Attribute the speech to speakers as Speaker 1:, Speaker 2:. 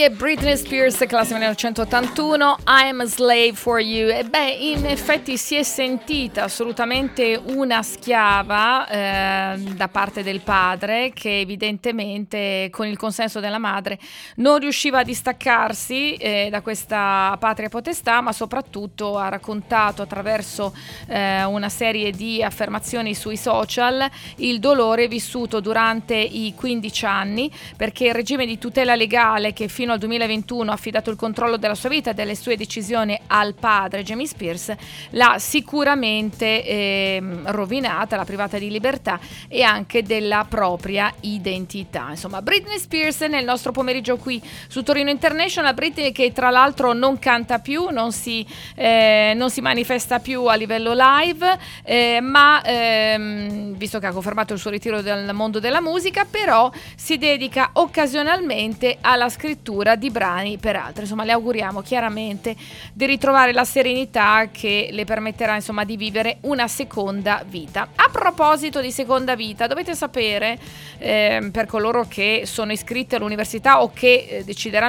Speaker 1: e Britney Spears, classe 1981, I'm a Slave for You. E beh, in effetti si è sentita assolutamente una schiava da parte del padre, che evidentemente con il consenso della madre non riusciva a distaccarsi da questa patria potestà, ma soprattutto ha raccontato attraverso una serie di affermazioni sui social il dolore vissuto durante i 15 anni, perché il regime di tutela legale che fino al 2021 ha affidato il controllo della sua vita e delle sue decisioni al padre Jamie Spears l'ha sicuramente rovinata, l'ha privata di libertà e anche della propria identità. Insomma, Britney Spears nel nostro pomeriggio qui su Torino International. Britney che tra l'altro non canta più, non si manifesta più a livello live, ma visto che ha confermato il suo ritiro dal mondo della musica, però si dedica occasionalmente alla scrittura di brani per altri. Insomma, le auguriamo chiaramente di ritrovare la serenità che le permetterà, insomma, di vivere una seconda vita. A proposito di seconda vita, dovete sapere, per coloro che sono iscritti all'università o che decideranno